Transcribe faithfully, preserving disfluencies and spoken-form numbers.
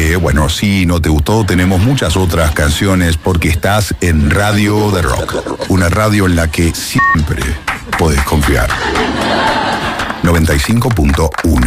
que, bueno, si no te gustó, tenemos muchas otras canciones porque estás en Radio de Rock. Una radio en la que siempre podés confiar. noventa y cinco punto uno.